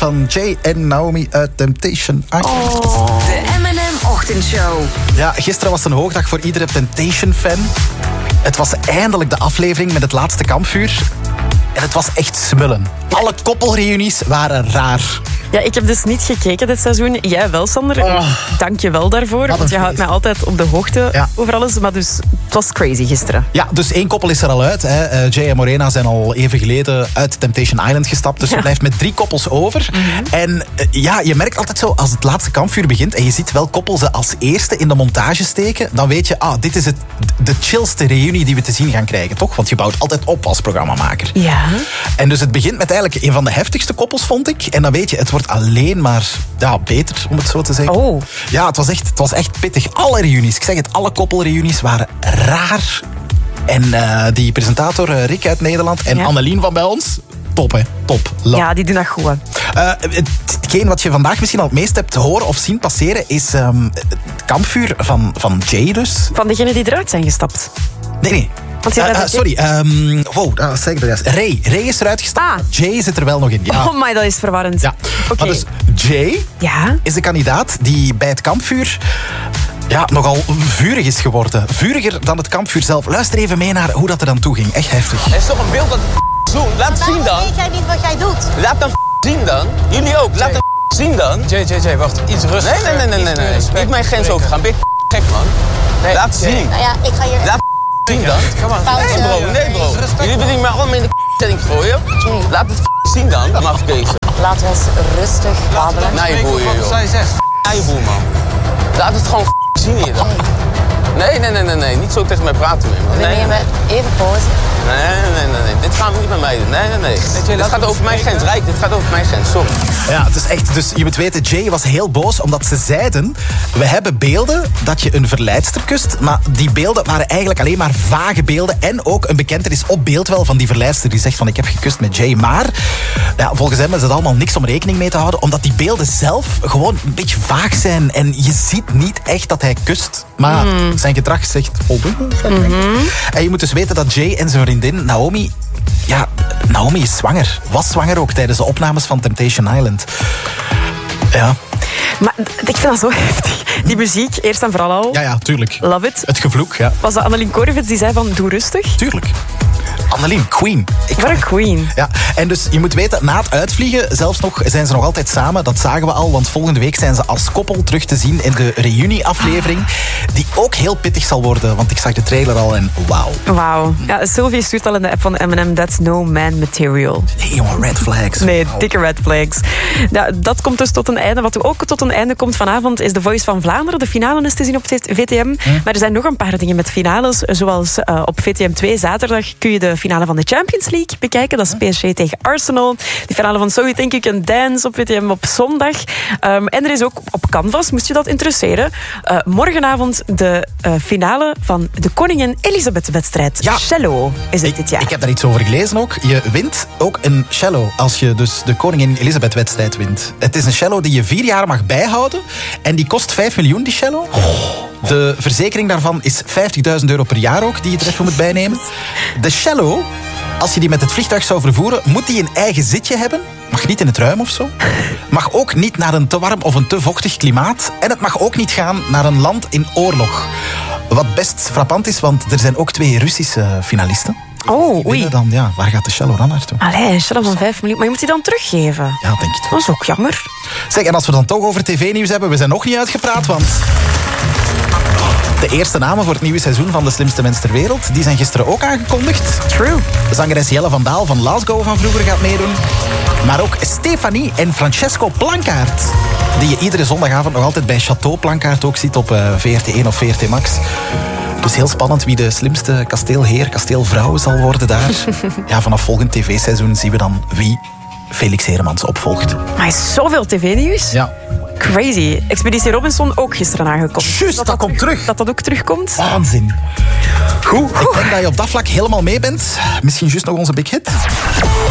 van Jay en Naomi uit Temptation Island. De M&M Ochtendshow. Ja, gisteren was een hoogdag voor iedere Temptation-fan. Het was eindelijk de aflevering met het laatste kampvuur. En het was echt smullen. Alle koppelreunies waren raar. Ja, ik heb dus niet gekeken dit seizoen. Jij wel, Sander. Dank je wel daarvoor. Want je houdt mij altijd op de hoogte over alles. Maar dus, het was crazy gisteren. Ja, dus 1 koppel is er al uit. Hè. Jay en Morena zijn al even geleden uit Temptation Island gestapt. Dus je blijft met 3 koppels over. En je merkt altijd zo, als het laatste kampvuur begint en je ziet wel koppel ze als eerste in de montage steken, dan weet je, dit is de chillste reunie die we te zien gaan krijgen, toch? Want je bouwt altijd op als programmamaker. Ja. En dus het begint met eigenlijk een van de heftigste koppels, vond ik. En dan weet je, het wordt alleen maar beter, om het zo te zeggen. Oh. Ja, het was echt pittig. Alle reunies, ik zeg het, alle koppelreunies waren raar. En die presentator Rick uit Nederland en Annelien van bij ons, top hè, top. Ja, die doen dat goed. Hetgeen wat je vandaag misschien al het meest hebt horen of zien passeren is het kampvuur van Jay dus. Van degenen die eruit zijn gestapt. Nee. Sorry, dat zeg ik er juist. Ray is eruit gestapt. Jay zit er wel nog in. Ja. Oh my, dat is verwarrend. Ja. Okay. Maar dus Jay is de kandidaat die bij het kampvuur nogal vurig is geworden. Vuriger dan het kampvuur zelf. Luister even mee naar hoe dat er dan toe ging. Echt heftig. Er is toch een beeld dat doen. Laat het zien dan. Weet jij niet wat jij doet? Laat dan zien dan. Jullie ook. Laat dan zien dan. Jay, wacht. Iets rustiger. Nee. Niet mijn grens overgaan. Ben je gek, man? Nee, laat het zien. Nou ja, ik ga hier... Laat zien dan. Nee, bro. Jullie willen me allemaal in de setting gooien. Laat het zien dan, mafkezen. Laten we eens rustig babbelen. Naar je boer, joh. Wat zij zegt. Naar je boer, man. Laat het gewoon zien hier dan. Nee. Niet zo tegen mij praten meer, man. Wil je me even pauze? Nee. Dit gaan we niet met mij doen. Nee. Dit gaat over mijn grens. Rijk, dit gaat over mijn grens. Sorry. Ja, het is echt... Dus je moet weten, Jay was heel boos omdat ze zeiden, we hebben beelden dat je een verleidster kust, maar die beelden waren eigenlijk alleen maar vage beelden en ook een bekentenis op beeld wel van die verleidster die zegt van ik heb gekust met Jay. Maar volgens hem is het allemaal niks om rekening mee te houden, omdat die beelden zelf gewoon een beetje vaag zijn en je ziet niet echt dat hij kust. Maar zijn gedrag zegt voldoende. En je moet dus weten dat Jay en zijn vriendin Naomi... Ja, Naomi is zwanger. Was zwanger ook tijdens de opnames van Temptation Island. Ja. Maar ik vind dat zo heftig. Die muziek, eerst en vooral al. Ja, tuurlijk. Love it. Het gevloek, ja. Was dat Annelien Korvits die zei van doe rustig? Tuurlijk. Annelien, queen. Wat een queen. Ja, en dus je moet weten, na het uitvliegen zelfs nog, zijn ze nog altijd samen. Dat zagen we al, want volgende week zijn ze als koppel terug te zien in de reunieaflevering. Die ook heel pittig zal worden, want ik zag de trailer al en wauw. Ja, Sylvie stuurt al in de app van M&M, that's no man material. Nee, jongen, red flags. Nee, dikke red flags. Ja, dat komt dus tot een einde. Wat ook tot een einde komt vanavond is The Voice van Vlaanderen. De finale is te zien op VTM. Maar er zijn nog een paar dingen met finales. Zoals op VTM 2 zaterdag kun je de finale van de Champions League bekijken. Dat is PSG tegen Arsenal. De finale van So You Think You Can Dance op VTM op zondag. En er is ook op Canvas, moest je dat interesseren, morgenavond de finale van de Koningin Elisabeth-wedstrijd. Ja. Cello is het dit jaar. Ik heb daar iets over gelezen ook. Je wint ook een cello als je dus de Koningin Elisabeth-wedstrijd wint. Het is een cello die je 4 jaar mag bijhouden. En die kost 5 miljoen, die cello. De verzekering daarvan is €50.000 per jaar ook, die je er even moet bijnemen. De cello, als je die met het vliegtuig zou vervoeren, moet die een eigen zitje hebben. Mag niet in het ruim of zo. Mag ook niet naar een te warm of een te vochtig klimaat. En het mag ook niet gaan naar een land in oorlog. Wat best frappant is, want er zijn ook 2 Russische finalisten. Oh, oei. Dan, waar gaat de cello dan naartoe? Allee, een cello van 5 miljoen. Maar je moet die dan teruggeven. Ja, denk je toch. Dat is ook jammer. Zeg, en als we dan toch over tv-nieuws hebben, we zijn nog niet uitgepraat, want... De eerste namen voor het nieuwe seizoen van De Slimste Mens ter Wereld, die zijn gisteren ook aangekondigd. True. Zangeres Jelle van Daal van Lasgo van vroeger gaat meedoen. Maar ook Stefanie en Francesco Plankaart, die je iedere zondagavond nog altijd bij Chateau Plankaart ook ziet op VRT1 of VRT Max. Dus heel spannend wie de slimste kasteelheer, kasteelvrouw zal worden daar. Ja, vanaf volgend tv-seizoen zien we dan wie Felix Heremans opvolgt. Maar is zoveel tv-nieuws. Ja. Crazy. Expeditie Robinson ook gisteren aangekondigd. Juist, dat komt terug. Dat ook terugkomt. Waanzin. Goed, ik denk dat je op dat vlak helemaal mee bent. Misschien juist nog onze big hit.